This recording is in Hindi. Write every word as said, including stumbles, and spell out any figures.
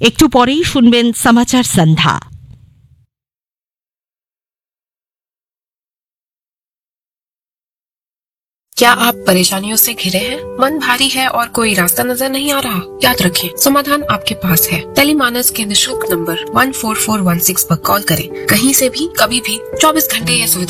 একটু পরেই শুনবেন সমাচার সন্ধ্যা। क्या आप परेशानियों से घिरे हैं? मन भारी है और कोई रास्ता नजर नहीं आ रहा? याद रखें, समाधान आपके पास है। टेलीमानस के निशुल्क number one four four one six पर कॉल करें। कहीं से भी, कभी भी, चौबीस घंटे ये सुविधा